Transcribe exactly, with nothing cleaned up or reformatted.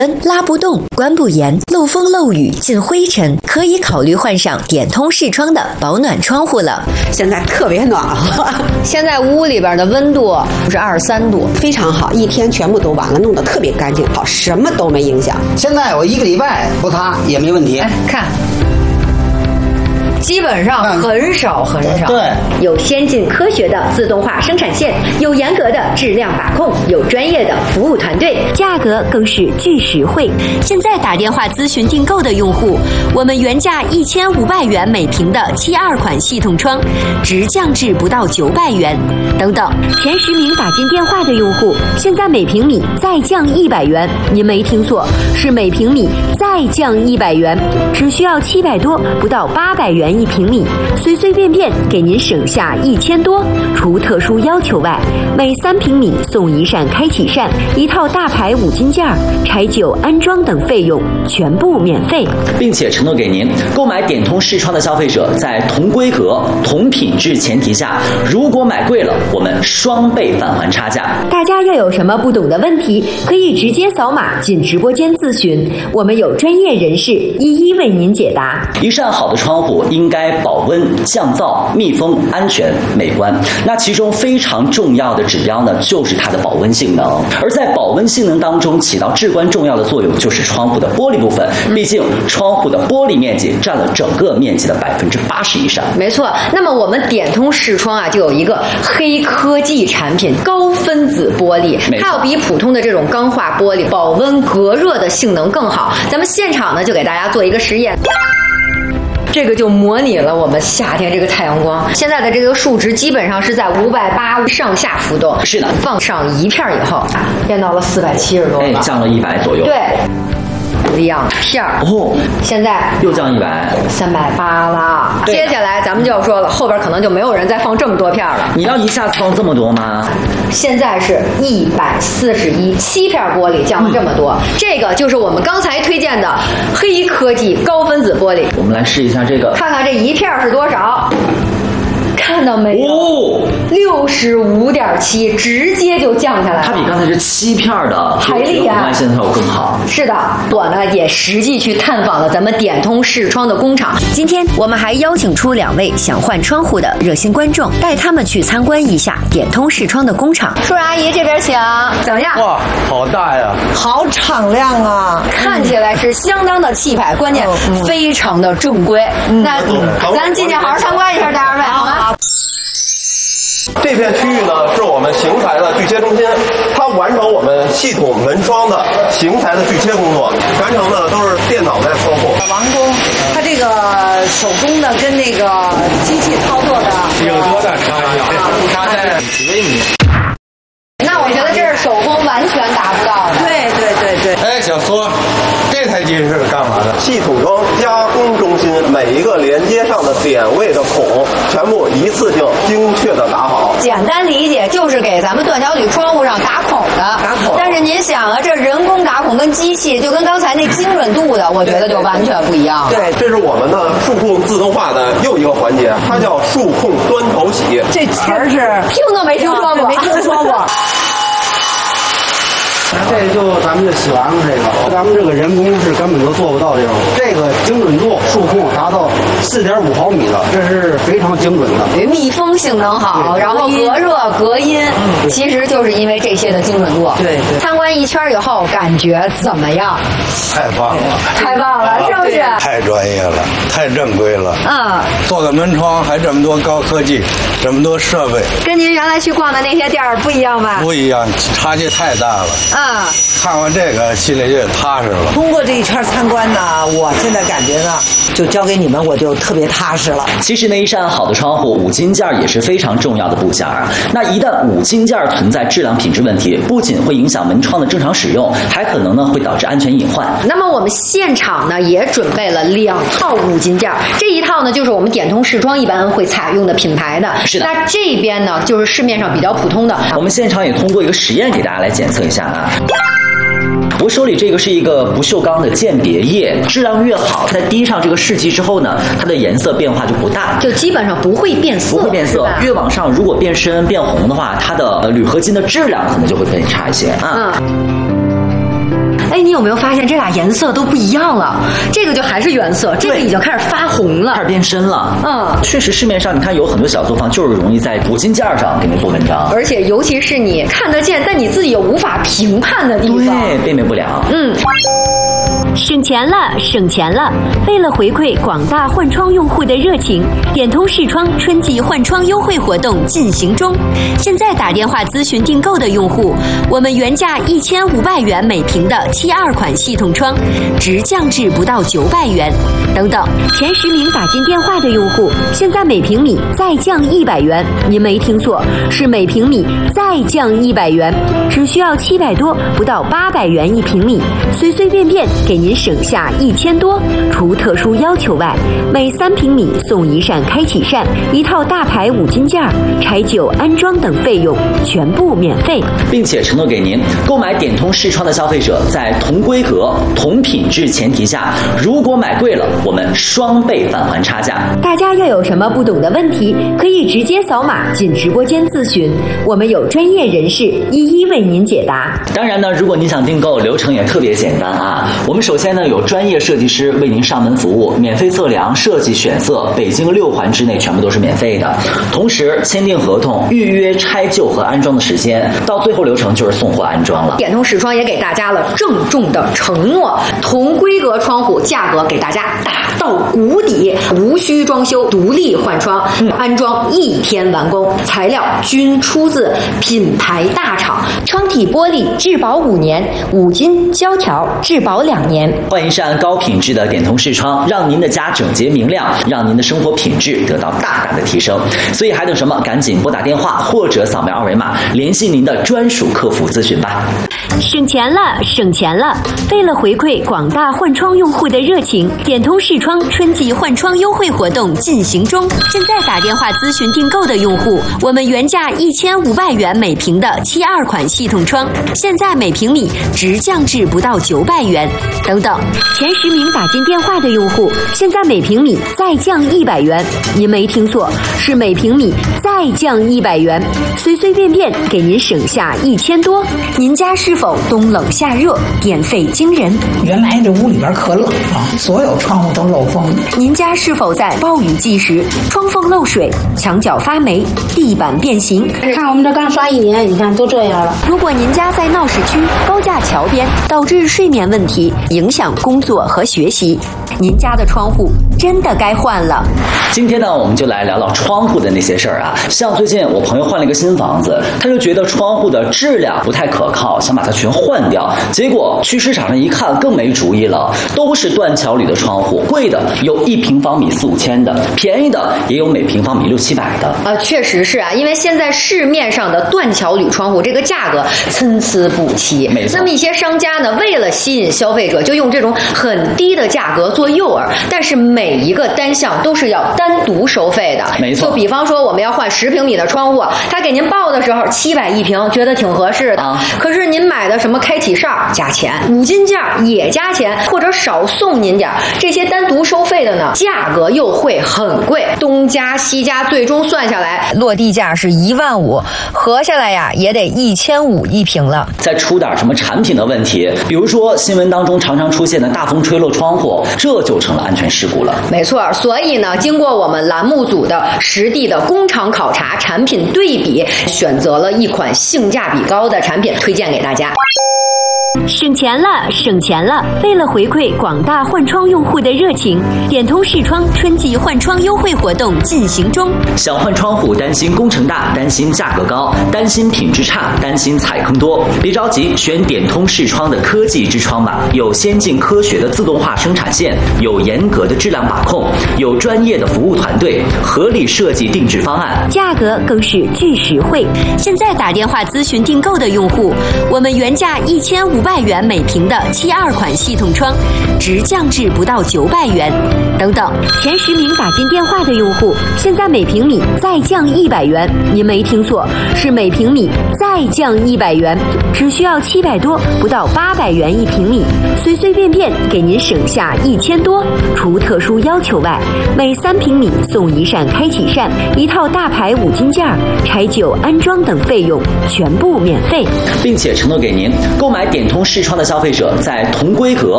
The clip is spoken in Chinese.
拉不动、关不严、漏风漏雨、进灰尘，可以考虑换上点通视窗的保暖窗户了。 现在特别暖和， 现在屋里边的温度是二十三度， 非常好，一天全部都完了，弄得特别干净，好，什么都没影响。 现在我一个礼拜不擦也没问题。 哎，看。基本上很少很少。 对， 有先进科学的自动化生产线，有严格的质量把控，有专业的服务团队，价格更是巨实惠。现在打电话咨询订购的用户，我们原价一千五百元每平的七二款系统窗，直降至不到九百元。等等，前十名打进电话的用户，现在每平米再降一百元。您没听错，是每平米再降一百元，只需要七百多，不到八百元一平米，随随便便给您省下一千多。除特殊要求外，每三平米送一扇开启扇，一套大牌五金件，拆旧安装等费用全部免费， 并且承诺给您购买点通视窗的消费者，在同规格、同品质前提下，如果买贵了，我们双倍返还差价。 大家要有什么不懂的问题，可以直接扫码进直播间咨询，我们有专业人士一一为您解答。 一扇好的窗户应该保温、降噪、密封、安全、美观。那其中非常重要的指标呢，就是它的保温性能。而在保温性能当中起到至关重要的作用，就是窗户的玻璃部分。毕竟窗户的玻璃面积占了整个面积的百分之八十以上。 没错。那么我们点通视窗啊，就有一个黑科技产品——高分子玻璃，它要比普通的这种钢化玻璃保温隔热的性能更好。咱们现场呢，就给大家做一个实验。这个就模拟了我们夏天这个太阳光。现在的这个数值基本上是在五百八上下浮动。 是的， 放上一片以后，变到了四百七十多， 哎，降了一百左右。 对。两片哦， 现在又降一百， 三百八了。接下来咱们就要说了，后边可能就没有人再放这么多片了。 你要一下子放这么多吗？ 现在是一百四十一，七片玻璃降了这么多，嗯、这个就是我们刚才推荐的黑科技高分子玻璃。 我们来试一下这个， 看看这一片是多少。看到没有？ 哦， 六十五点七，直接就降下来了。 它比刚才这七片的还厉害， 红外线效果更好。 是的，我呢也实际去探访了咱们点通视窗的工厂。 今天我们还邀请出两位想换窗户的热心观众，带他们去参观一下点通视窗的工厂。 叔叔阿姨这边请，怎么样？ 哇，好大呀， 好敞亮啊！ 看起来是相当的气派，关键非常的正规。嗯、那、嗯、咱进去好好参观一下，大家们好吗？ 这片区域呢，是我们型材的锯切中心，它完成我们系统门窗的型材的锯切工作，全程呢都是电脑在操控。 王工，他这个手工的跟那个机器操作的有多大差异？差在几微米。 那我觉得这是手工完全达不到的。 对对对对。 哎，小苏，这台机是干嘛的？ 系统装加工中心，每一个连接上的点位的孔，全部一次性精确的打好。 简单理解就是给咱们断桥铝窗户上打孔的。 打孔。 但是您想啊，这人工打孔跟机器，就跟刚才那精准度的，我觉得就完全不一样。 对，这是我们的数控自动化的又一个环节，它叫数控端头洗。 这词儿是听都没听说过， 没听说过。 这就咱们就洗完了，这个咱们这个人工是根本都做不到这种，这个精准度数控达到四点五毫米了，这是非常精准的。 密封性能好，然后隔热隔音，嗯、其实就是因为这些的精准度。 对对。 参观一圈以后，感觉怎么样？ 太棒了！ 太棒了，是不是？ 太专业了，太正规了。 嗯。 做个门窗还这么多高科技，这么多设备， 跟您原来去逛的那些店儿不一样吧？ 不一样，差距太大了。 嗯。 看完这个心里就踏实了。 通过这一圈参观呢，我现在感觉呢，就交给你们，我就特别踏实了。 其实呢，一扇好的窗户，五金件也是非常重要的部件啊。那一旦五金件存在质量品质问题，不仅会影响门窗的正常使用，还可能呢会导致安全隐患。 那么我们现场呢也准备了两套五金件，这一套呢就是我们点通视窗一般会采用的品牌的。 是的。 那这边呢就是市面上比较普通的。 我们现场也通过一个实验给大家来检测一下啊。我手里这个是一个不锈钢的鉴别液，质量越好，在滴上这个试剂之后呢，它的颜色变化就不大， 就基本上不会变色， 不会变色。越往上，如果变深变红的话，它的铝合金的质量可能就会更差一些啊。 嗯。哎， 哎，你有没有发现这俩颜色都不一样了？这个就还是原色，这个已经开始发红了， 开始变深了。 嗯， 确实市面上你看有很多小作坊就是容易在五金件上给你做文章， 而且尤其是你看得见，但你自己又无法评判的地方， 对，辨别不了。 嗯。 省钱了，省钱了！为了回馈广大换窗用户的热情，点通视窗春季换窗优惠活动进行中。现在打电话咨询订购的用户，我们原价一千五百元每平的七二款系统窗，直降至不到九百元。等等，前十名打进电话的用户，现在每平米再降一百元。您没听错，是每平米再降一百元，只需要七百多，不到八百元一平米，随随便便给您省下一千多。除特殊要求外，每三平米送一扇开启扇，一套大牌五金件，拆旧安装等费用全部免费， 并且承诺给您购买点通视窗的消费者，在同规格、同品质前提下，如果买贵了，我们双倍返还差价。 大家要有什么不懂的问题，可以直接扫码进直播间咨询，我们有专业人士一一为您解答。 当然呢，如果您想订购，流程也特别简单啊。我们首先呢有专业设计师为您上门服务，免费测量、设计、选色，北京六环之内全部都是免费的。同时签订合同，预约拆旧和安装的时间，到最后流程就是送货安装了。 点通视窗也给大家了郑重的承诺，同规格窗户价格给大家打到谷底，无需装修，独立换窗，嗯、安装一天完工，材料均出自品牌大厂， 窗体玻璃质保五年，五金胶条质保两年。 换一扇高品质的点通视窗，让您的家整洁明亮，让您的生活品质得到大大的提升。所以还等什么？赶紧拨打电话或者扫描二维码，联系您的专属客服咨询吧。 省钱了，省钱了！为了回馈广大换窗用户的热情，点通视窗春季换窗优惠活动进行中。现在打电话咨询订购的用户，我们原价一千五百元每平的七二款系统窗，现在每平米直降至不到九百元。等等，前十名打进电话的用户，现在每平米再降一百元。您没听错，是每平米再降一百元，随随便便给您省下一千多。您家是否冬冷夏热，电费惊人？ 原来这屋里边可冷了，所有窗户都漏风。 您家是否在暴雨季时窗缝漏水、墙角发霉、地板变形？ 看我们这刚刷一年，你看都这样了。 如果您家在闹市区、高架桥边，导致睡眠问题，影响工作和学习，您家的窗户真的该换了。 今天呢，我们就来聊聊窗户的那些事儿啊。像最近我朋友换了一个新房子，他就觉得窗户的质量不太可靠，想把它全换掉。结果去市场上一看，更没主意了，都是断桥铝的窗户，贵的有一平方米四五千的，便宜的也有每平方米六七百的。 呃，确实是啊，因为现在市面上的断桥铝窗户这个价格参差不齐。 没错。 那么一些商家呢，为了吸引消费者，就用这种很低的价格做诱饵，但是每一个单项都是要单独收费的。 没错。 就比方说我们要换十平米的窗户，他给您报的时候七百一平，觉得挺合适的。啊。可是您买的什么开启扇加钱，五金件也加钱，或者少送您点，这些单独收费的呢，价格又会很贵，东加西加，最终算下来落地价是一万五，合下来呀也得一千五一平了。 再出点什么产品的问题，比如说新闻当中常常出现的大风吹漏窗户，这就成了安全事故了。 没错，所以呢，经过我们栏目组的实地的工厂考察、产品对比，选择了一款性价比高的产品推荐给大家。 省钱了，省钱了！为了回馈广大换窗用户的热情，点通视窗春季换窗优惠活动进行中。 想换窗户，担心工程大，担心价格高，担心品质差，担心踩坑多，别着急，选点通视窗的科技之窗吧。有先进科学的自动化生产线，有严格的质量把控，有专业的服务团队，合理设计定制方案， 价格更是巨实惠。现在打电话咨询订购的用户，我们原价一千五百元每平的七二款系统窗，直降至不到九百元。等等，前十名打进电话的用户，现在每平米再降一百元。您没听错，是每平米再降一百元，只需要七百多，不到八百元一平米，随随便便给您省下一千多。除特殊要求外，每三平米送一扇开启扇，一套大牌五金件，拆旧安装等费用全部免费， 并且承诺给您购买点通视窗的消费者在同规格